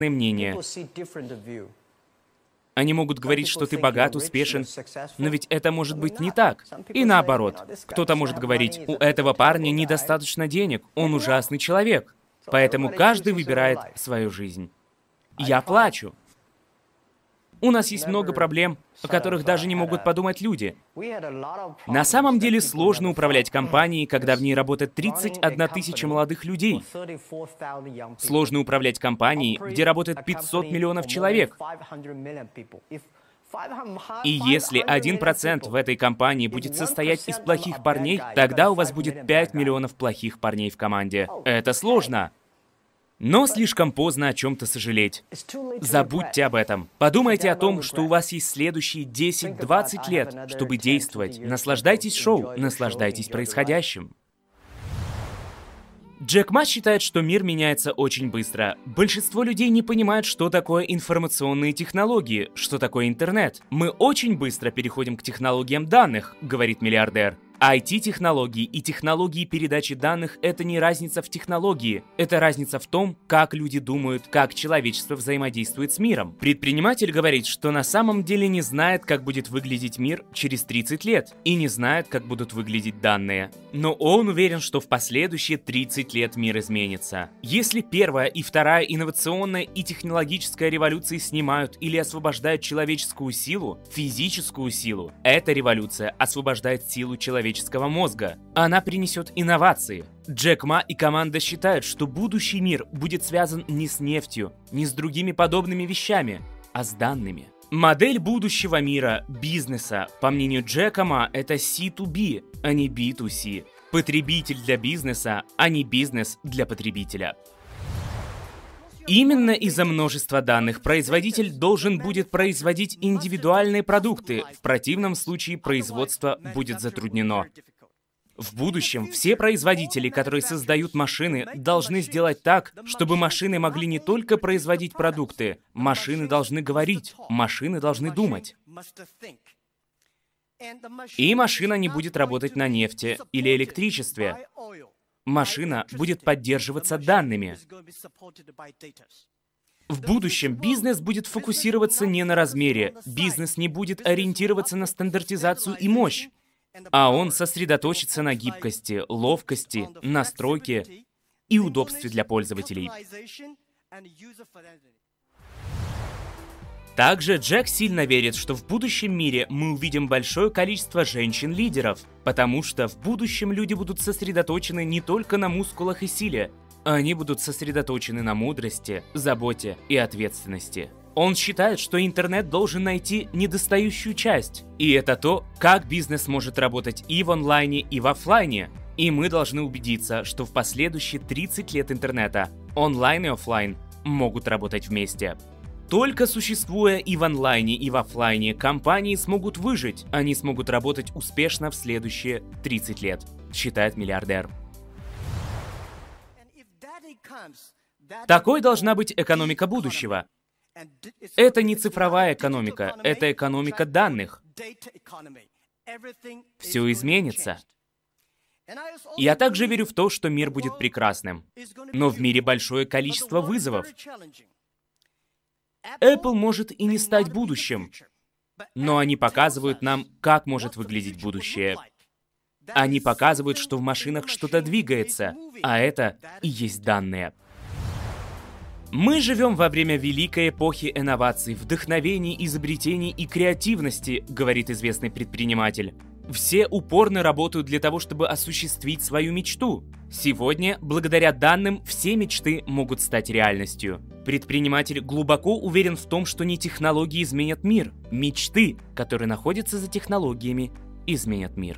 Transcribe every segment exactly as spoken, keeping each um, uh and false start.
мнение. Они могут говорить, что ты богат, успешен, но ведь это может быть не так. И наоборот, кто-то может говорить, у этого парня недостаточно денег, он ужасный человек. Поэтому каждый выбирает свою жизнь. Я плачу. У нас есть много проблем, о которых даже не могут подумать люди. На самом деле сложно управлять компанией, когда в ней работает тридцать одна тысяча молодых людей. Сложно управлять компанией, где работает пятьсот миллионов человек. И если один процент в этой компании будет состоять из плохих парней, тогда у вас будет пять миллионов плохих парней в команде. Это сложно. Но слишком поздно о чем-то сожалеть. Забудьте об этом. Подумайте о том, что у вас есть следующие десять-двадцать лет, чтобы действовать. Наслаждайтесь шоу, наслаждайтесь происходящим. Джек Ма считает, что мир меняется очень быстро. Большинство людей не понимают, что такое информационные технологии, что такое интернет. Мы очень быстро переходим к технологиям данных, говорит миллиардер. ай ти-технологии и технологии передачи данных — это не разница в технологии. Это разница в том, как люди думают, как человечество взаимодействует с миром. Предприниматель говорит, что на самом деле не знает, как будет выглядеть мир через тридцать лет, и не знает, как будут выглядеть данные. Но он уверен, что в последующие тридцать лет мир изменится. Если первая и вторая инновационная и технологическая революции снимают или освобождают человеческую силу, физическую силу, эта революция освобождает силу человеческого мозга. Она принесет инновации. Джек Ма и команда считают, что будущий мир будет связан не с нефтью, не с другими подобными вещами, а с данными. Модель будущего мира, бизнеса, по мнению Джека Ма, это си ту би, а не би ту си. Потребитель для бизнеса, а не бизнес для потребителя. Именно из-за множества данных производитель должен будет производить индивидуальные продукты, в противном случае производство будет затруднено. В будущем все производители, которые создают машины, должны сделать так, чтобы машины могли не только производить продукты, машины должны говорить, машины должны думать. И машина не будет работать на нефти или электричестве. Машина будет поддерживаться данными. В будущем бизнес будет фокусироваться не на размере, бизнес не будет ориентироваться на стандартизацию и мощь, а он сосредоточится на гибкости, ловкости, настройке и удобстве для пользователей. Также Джек сильно верит, что в будущем мире мы увидим большое количество женщин-лидеров, потому что в будущем люди будут сосредоточены не только на мускулах и силе, они будут сосредоточены на мудрости, заботе и ответственности. Он считает, что интернет должен найти недостающую часть, и это то, как бизнес может работать и в онлайне, и в офлайне. И мы должны убедиться, что в последующие тридцать лет интернета онлайн и офлайн могут работать вместе. Только существуя и в онлайне, и в офлайне, компании смогут выжить. Они смогут работать успешно в следующие тридцать лет, считает миллиардер. Такой должна быть экономика будущего. Это не цифровая экономика, это экономика данных. Все изменится. Я также верю в то, что мир будет прекрасным. Но в мире большое количество вызовов. Apple может и не стать будущим, но они показывают нам, как может выглядеть будущее. Они показывают, что в машинах что-то двигается, а это и есть данные. Мы живем во время великой эпохи инноваций, вдохновений, изобретений и креативности, говорит известный предприниматель. Все упорно работают для того, чтобы осуществить свою мечту. Сегодня, благодаря данным, все мечты могут стать реальностью. Предприниматель глубоко уверен в том, что не технологии изменят мир. Мечты, которые находятся за технологиями, изменят мир.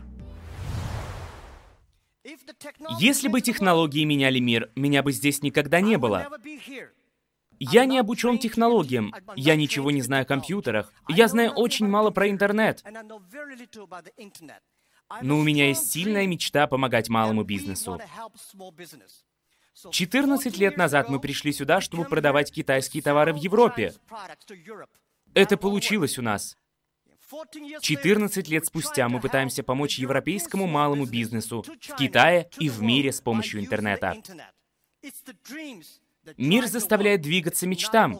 Если бы технологии меняли мир, меня бы здесь никогда не было. Я не обучен технологиям, я ничего не знаю о компьютерах, я знаю очень мало про интернет. Но у меня есть сильная мечта помогать малому бизнесу. четырнадцать лет назад мы пришли сюда, чтобы продавать китайские товары в Европе. Это получилось у нас. четырнадцать лет спустя мы пытаемся помочь европейскому малому бизнесу в Китае и в мире с помощью интернета. Мир заставляет двигаться мечтам.